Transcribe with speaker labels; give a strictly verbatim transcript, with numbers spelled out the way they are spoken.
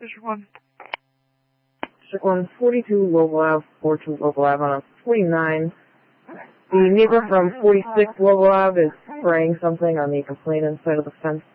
Speaker 1: District one.
Speaker 2: District one, forty-two Local Ave, forty-two Local Ave on a forty-nine. The neighbor from forty-six Local Ave is spraying something on the complainant's side of the fence.